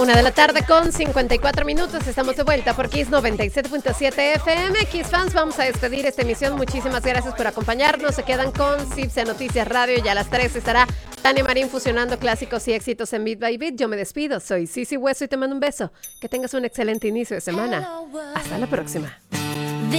Una de la tarde con 54 minutos. Estamos de vuelta por Kiss 97.7 FM. Kiss fans, vamos a despedir esta emisión. Muchísimas gracias por acompañarnos. Se quedan con Cipse Noticias Radio y a las 3 estará Tania Marín fusionando clásicos y éxitos en Beat by Beat. Yo me despido. Soy Cici Hueso y te mando un beso. Que tengas un excelente inicio de semana. Hasta la próxima.